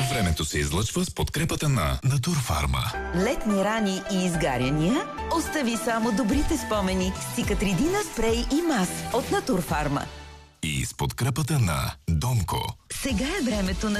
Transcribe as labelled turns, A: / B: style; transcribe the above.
A: Времето се излъчва с подкрепата на Натурфарма.
B: Летни рани и изгаряния? Остави само добрите спомени с Цикатридина спрей и мас от Натурфарма.
A: И с подкрепата на Донко.
B: Сега е времето на